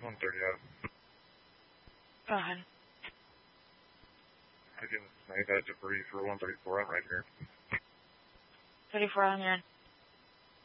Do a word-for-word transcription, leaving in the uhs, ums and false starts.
one thirty-eight. Go ahead. I can make that debris for one thirty-four. I'm right here. thirty-four on your end.